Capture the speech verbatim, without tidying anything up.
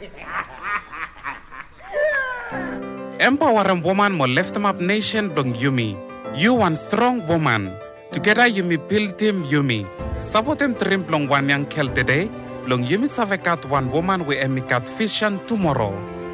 Empowering woman mo lift up nation dong Yumi. You one strong woman. Together Yumi build team Yumi. Sabotem trim blong one yang kel today. Blong Yumi savekat one woman we emikat vision tomorrow.